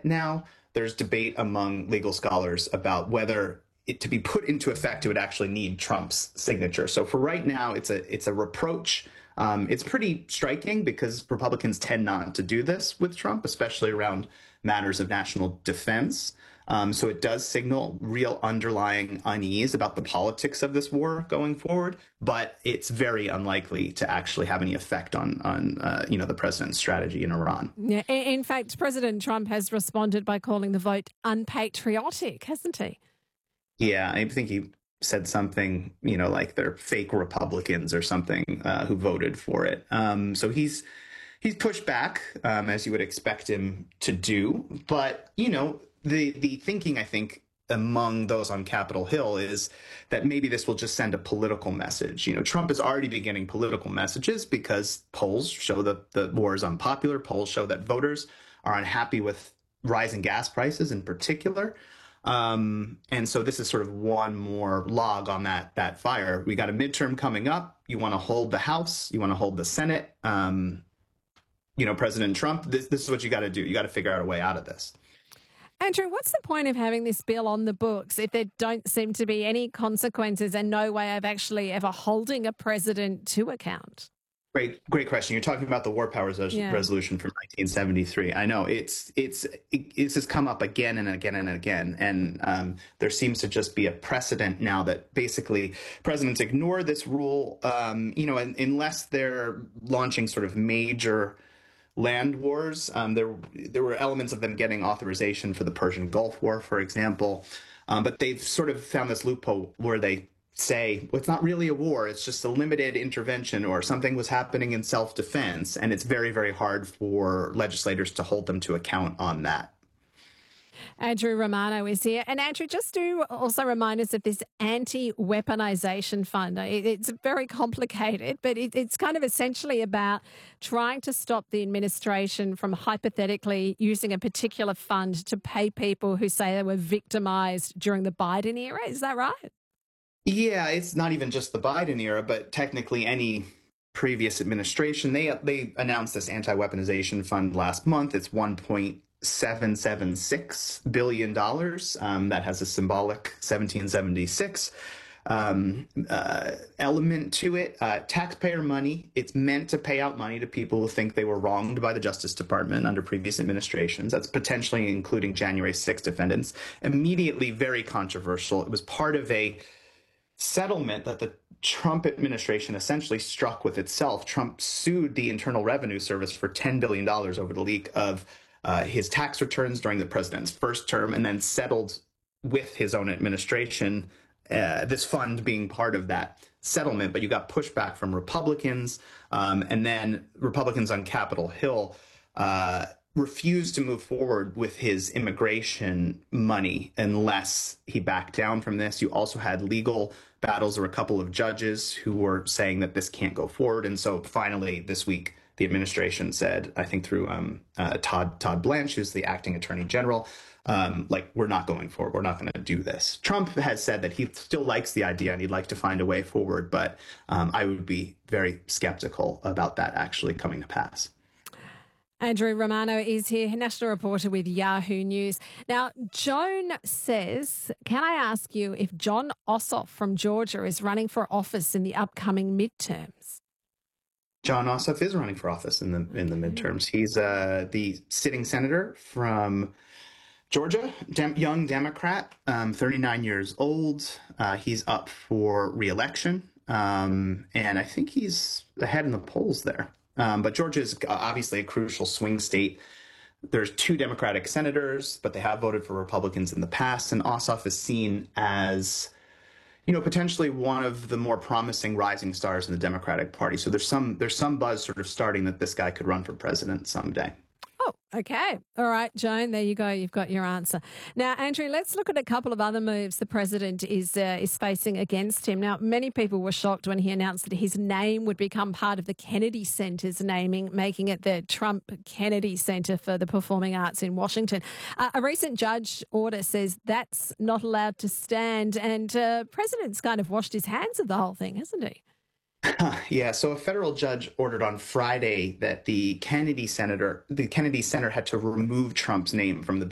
now. There's debate among legal scholars about whether to be put into effect, it would actually need Trump's signature. So for right now, it's a reproach. It's pretty striking because Republicans tend not to do this with Trump, especially around matters of national defense. So it does signal real underlying unease about the politics of this war going forward, but it's very unlikely to actually have any effect on the president's strategy in Iran. Yeah, in fact, President Trump has responded by calling the vote unpatriotic, hasn't he? Yeah, I think he said something, like they're fake Republicans or something who voted for it. So he's pushed back, as you would expect him to do. But, the thinking, I think, among those on Capitol Hill is that maybe this will just send a political message. Trump is already beginning political messages because polls show that the war is unpopular. Polls show that voters are unhappy with rising gas prices in particular. And so this is sort of one more log on that fire. We got a midterm coming up. You want to hold the House. You want to hold the Senate. President Trump, this is what you got to do. You got to figure out a way out of this. Andrew, what's the point of having this bill on the books if there don't seem to be any consequences and no way of actually ever holding a president to account? Great question. You're talking about the War Powers Resolution from 1973. I know it's has come up again and again and again, and there seems to just be a precedent now that basically presidents ignore this rule, unless they're launching sort of major land wars. There were elements of them getting authorization for the Persian Gulf War, for example, but they've sort of found this loophole where they say, well, it's not really a war, it's just a limited intervention or something was happening in self-defense, and it's very, very hard for legislators to hold them to account on that. Andrew Romano is here. And Andrew, just to also remind us of this anti-weaponization fund. It's very complicated, but it's kind of essentially about trying to stop the administration from hypothetically using a particular fund to pay people who say they were victimized during the Biden era. Is that right? Yeah, it's not even just the Biden era, but technically any previous administration. They announced this anti-weaponization fund last month. It's $1.776 billion. That has a symbolic 1776 element to it. Taxpayer money. It's meant to pay out money to people who think they were wronged by the Justice Department under previous administrations. That's potentially including January 6 defendants. Immediately very controversial. It was part of a settlement that the Trump administration essentially struck with itself. Trump sued the Internal Revenue Service for $10 billion over the leak of his tax returns during the president's first term, and then settled with his own administration, this fund being part of that settlement. But you got pushback from Republicans, and then Republicans on Capitol Hill refused to move forward with his immigration money unless he backed down from this. You also had legal battles. There were a couple of judges who were saying that this can't go forward. And so finally this week, the administration said, I think through Todd Blanche, who's the acting attorney general, we're not going forward. We're not going to do this. Trump has said that he still likes the idea and he'd like to find a way forward. But I would be very skeptical about that actually coming to pass. Andrew Romano is here, national reporter with Yahoo News. Now, Joan says, can I ask you if Jon Ossoff from Georgia is running for office in the upcoming midterms? Jon Ossoff is running for office in the midterms. He's the sitting senator from Georgia, young Democrat, 39 years old. He's up for re-election, and I think he's ahead in the polls there. But Georgia is obviously a crucial swing state. There's 2 Democratic senators, but they have voted for Republicans in the past. And Ossoff is seen as, potentially one of the more promising rising stars in the Democratic Party. So there's some buzz sort of starting that this guy could run for president someday. Oh, okay. All right, Joan, there you go. You've got your answer. Now, Andrew, let's look at a couple of other moves the president is facing against him. Now, many people were shocked when he announced that his name would become part of the Kennedy Center's naming, making it the Trump Kennedy Center for the Performing Arts in Washington. A recent judge order says that's not allowed to stand, and president's kind of washed his hands of the whole thing, hasn't he? Yeah, so a federal judge ordered on Friday that the Kennedy Center had to remove Trump's name from the